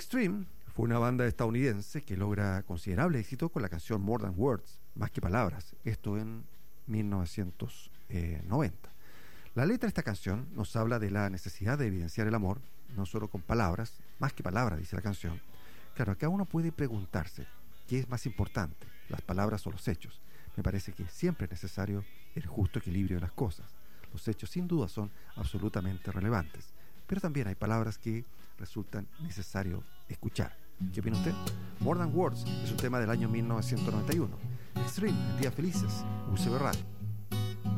Extreme fue una banda estadounidense que logra considerable éxito con la canción More Than Words, más que palabras, esto en 1990. La letra de esta canción nos habla de la necesidad de evidenciar el amor, no solo con palabras, más que palabras, dice la canción. Claro, acá uno puede preguntarse, ¿qué es más importante, las palabras o los hechos? Me parece que siempre es necesario el justo equilibrio de las cosas. Los hechos sin duda son absolutamente relevantes, pero también hay palabras que resultan necesario escuchar. ¿Qué opina usted? More Than Words es un tema del año 1991. Extreme, en Días Felices, UCB Radio.